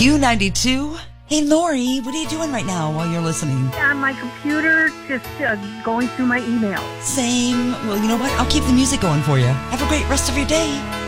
Q92. Hey, Lori, what are you doing right now while you're listening? On my computer, just going through my emails. Same. Well, you know what? I'll keep the music going for you. Have a great rest of your day.